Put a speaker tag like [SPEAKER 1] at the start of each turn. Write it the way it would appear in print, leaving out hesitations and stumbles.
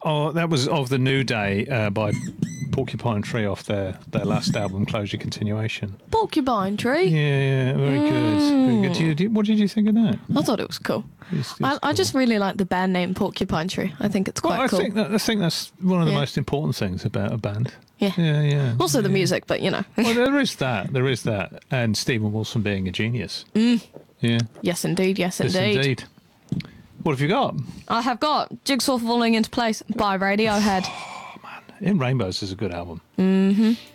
[SPEAKER 1] Oh, that was Of the New Day by Porcupine Tree off their last album, Closure Continuation.
[SPEAKER 2] Porcupine Tree?
[SPEAKER 1] Yeah, very good. Very good. What did you think of that?
[SPEAKER 2] I thought it was cool.
[SPEAKER 1] It's
[SPEAKER 2] I
[SPEAKER 1] cool.
[SPEAKER 2] just really like the band name Porcupine Tree. I think it's quite cool.
[SPEAKER 1] I think that's one of the most important things about a band.
[SPEAKER 2] Yeah.
[SPEAKER 1] Yeah.
[SPEAKER 2] Also the music, but you know.
[SPEAKER 1] Well, there is that. And Stephen Wilson being a genius. Yeah.
[SPEAKER 2] Yes, indeed. Yes,
[SPEAKER 1] Yes,
[SPEAKER 2] indeed.
[SPEAKER 1] indeed. What have you got?
[SPEAKER 2] I have got Jigsaw Falling Into Place by Radiohead.
[SPEAKER 1] In Rainbows is a good album. Mm-hmm.